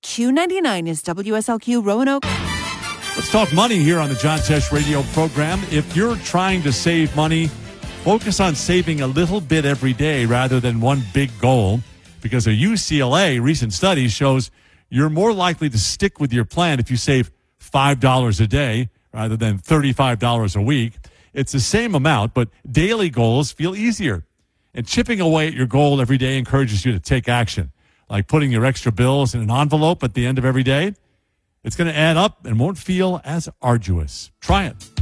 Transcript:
Q99 is WSLQ Roanoke. Let's talk money here on the John Tesh radio program. If you're trying to save money, focus on saving a little bit every day rather than one big goal, because a UCLA recent study shows you're more likely to stick with your plan if you save $5 a day rather than $35 a week. It's the same amount, but daily goals feel easier. And chipping away at your goal every day encourages you to take action, like putting your extra bills in an envelope at the end of every day. It's going to add up and won't feel as arduous. Try it.